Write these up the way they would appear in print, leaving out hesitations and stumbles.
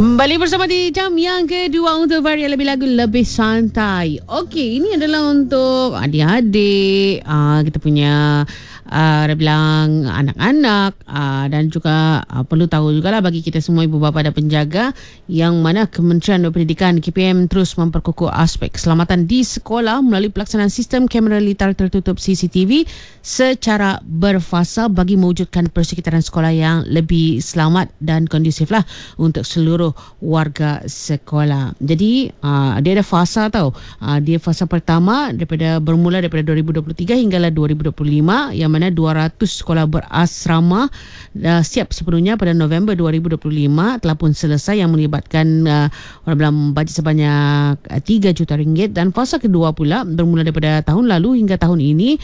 Kembali bersama di jam yang kedua untuk varian lebih lagu lebih santai. Okey, ini adalah untuk adik-adik, kita punya dia bilang anak-anak, dan juga perlu tahu jugalah bagi kita semua ibu bapa dan penjaga yang mana Kementerian Pendidikan KPM terus memperkukuh aspek keselamatan di sekolah melalui pelaksanaan sistem kamera litar tertutup CCTV secara berfasa bagi mewujudkan persekitaran sekolah yang lebih selamat dan kondusif lah untuk seluruh warga sekolah. Jadi dia ada fasa tau. Dia fasa pertama bermula daripada 2023 hinggalah 2025, yang mana 200 sekolah berasrama siap sepenuhnya pada November 2025 telah pun selesai, yang melibatkan orang bilang bajet sebanyak 3 juta ringgit. Dan fasa kedua pula bermula daripada tahun lalu hingga tahun ini,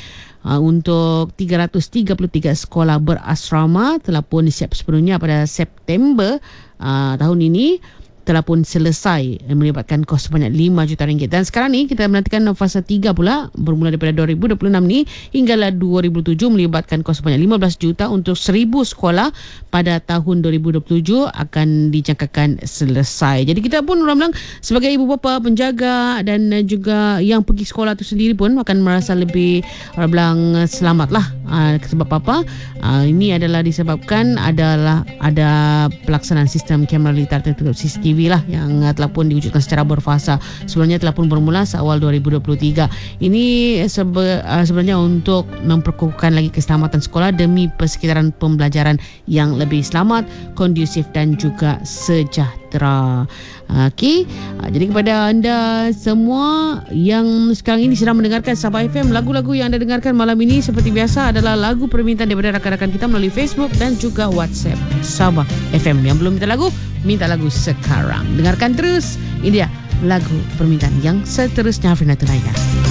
untuk 333 sekolah berasrama telah pun siap sepenuhnya pada September tahun ini, telah pun selesai, melibatkan kos sebanyak 5 juta ringgit. Dan sekarang ni kita menantikan fasa 3 pula bermula daripada 2026 ni hinggalah 2027, melibatkan kos sebanyak 15 juta untuk 1000 sekolah pada tahun 2027 akan dijangkakan selesai. Jadi kita pun orang bilang sebagai ibu bapa, penjaga dan juga yang pergi sekolah tu sendiri pun akan merasa lebih orang bilang selamat lah. Sebab apa? Ini adalah disebabkan ada pelaksanaan sistem kamera litar tertutup CCTV lah yang telah pun diwujudkan secara berfasa. Sebelumnya telah pun bermula seawal 2023. Ini sebenarnya untuk memperkukuhkan lagi keselamatan sekolah demi persekitaran pembelajaran yang lebih selamat, kondusif dan juga sejahtera. Okey, jadi kepada anda semua yang sekarang ini sedang mendengarkan Sabah FM, lagu-lagu yang anda dengarkan malam ini seperti biasa adalah lagu permintaan daripada rakan-rakan kita melalui Facebook dan juga WhatsApp Sabah FM. Yang belum minta lagu sekarang. Dengarkan terus, ini dia lagu permintaan yang seterusnya Afrina tunaikan.